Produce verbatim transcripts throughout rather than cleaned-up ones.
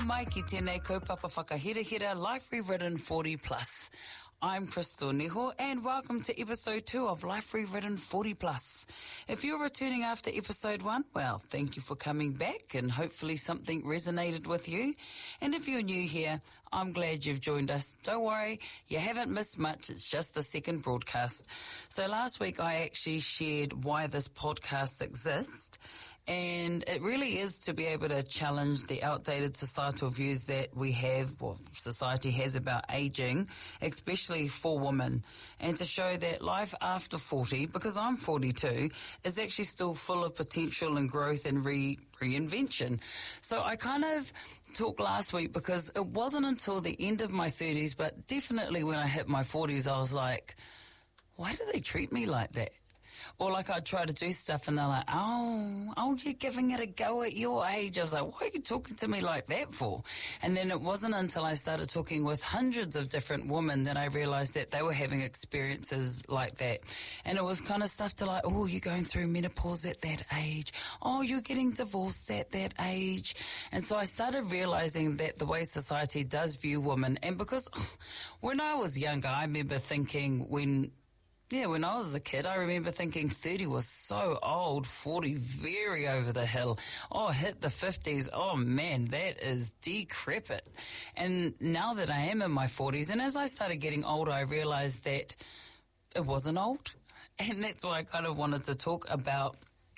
mai ki tēnei kaupapa whakahirahira Life Rewritten forty plus. I'm Crystal Niho and welcome to episode two of Life Rewritten forty plus. If you're returning after episode one, well, thank you for coming back and hopefully something resonated with you. And if you're new here, I'm glad you've joined us. Don't worry, you haven't missed much. It's just the second broadcast. So last week I actually shared why this podcast exists. And it really is to be able to challenge the outdated societal views that we have, well, society has about aging, especially for women, and to show that life after forty, because I'm forty-two, is actually still full of potential and growth and re- reinvention. So I kind of talked last week because it wasn't until the end of my thirties, but definitely when I hit my forties, I was like, why do they treat me like that? Or like I'd try to do stuff and they're like, oh, oh, you're giving it a go at your age. I was like, why are you talking to me like that for? And then it wasn't until I started talking with hundreds of different women that I realized that they were having experiences like that. And it was kind of stuff to like, oh, you're going through menopause at that age. Oh, you're getting divorced at that age. And so I started realizing that the way society does view women, and because when I was younger, I remember thinking when Yeah, when I was a kid, I remember thinking thirty was so old, forty very over the hill. Oh, hit the fifties. Oh, man, that is decrepit. And now that I am in my forties, and as I started getting older, I realized that it wasn't old. And that's why I kind of wanted to talk about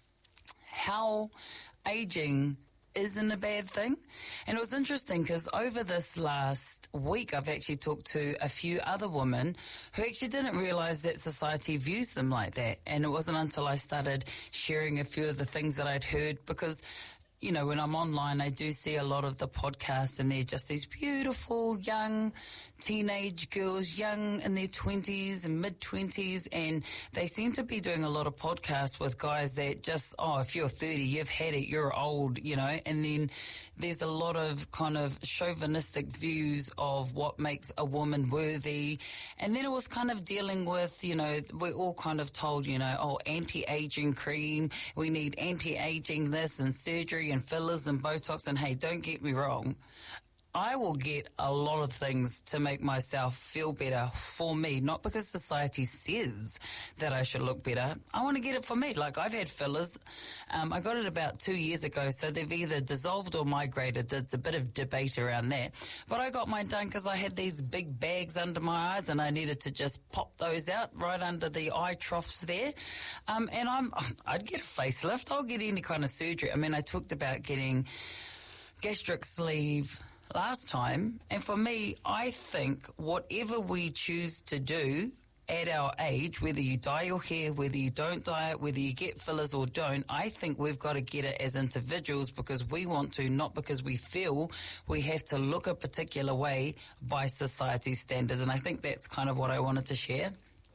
how aging isn't a bad thing. And it was interesting because over this last week I've actually talked to a few other women who actually didn't realize that society views them like that. And it wasn't until I started sharing a few of the things that I'd heard, because you know, when I'm online, I do see a lot of the podcasts and they're just these beautiful young teenage girls, young in their twenties and mid-twenties, and they seem to be doing a lot of podcasts with guys that just, oh, if you're thirty, you've had it, you're old, you know, and then there's a lot of kind of chauvinistic views of what makes a woman worthy. And then it was kind of dealing with, you know, we're all kind of told, you know, oh, anti-aging cream, we need anti-aging this and surgery and fillers and Botox. And hey, don't get me wrong, I will get a lot of things to make myself feel better for me, not because society says that I should look better. I want to get it for me. Like, I've had fillers. Um, I got it about two years ago, so they've either dissolved or migrated. There's a bit of debate around that. But I got mine done because I had these big bags under my eyes and I needed to just pop those out right under the eye troughs there. Um, and I'm, I'd get a facelift. I'll get any kind of surgery. I mean, I talked about getting gastric sleeve last time, and for me, I think whatever we choose to do at our age, whether you dye your hair, whether you don't dye it, whether you get fillers or don't, I think we've got to get it as individuals because we want to, not because we feel we have to look a particular way by society's standards. And I think that's kind of what I wanted to share.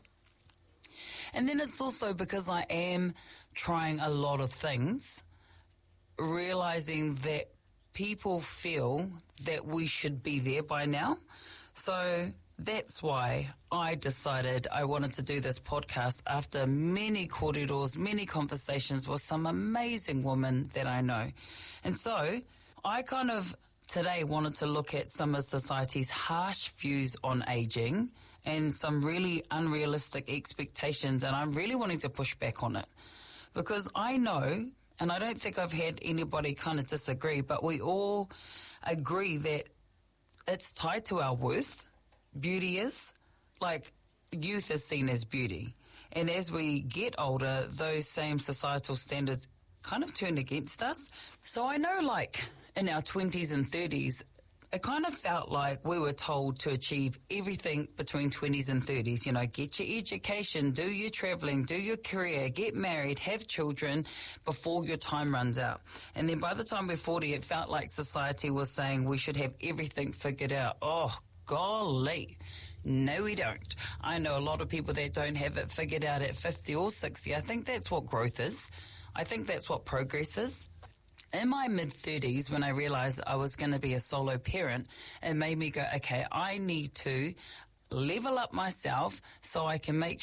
And then it's also because I am trying a lot of things, realizing that people feel that we should be there by now. So that's why I decided I wanted to do this podcast after many corridors, many conversations with some amazing women that I know. And so I kind of today wanted to look at some of society's harsh views on aging and some really unrealistic expectations, and I'm really wanting to push back on it because I know, and I don't think I've had anybody kind of disagree, but we all agree that it's tied to our worth. Beauty is. Like, youth is seen as beauty. And as we get older, those same societal standards kind of turn against us. So I know, like, in our twenties and thirties, it kind of felt like we were told to achieve everything between twenties and thirties. You know, get your education, do your traveling, do your career, get married, have children before your time runs out. And then by the time we're forty, it felt like society was saying we should have everything figured out. Oh, golly. No, we don't. I know a lot of people that don't have it figured out at fifty or sixty. I think that's what growth is. I think that's what progress is. In my mid-thirties, when I realized I was going to be a solo parent, it made me go, okay, I need to level up myself so I can make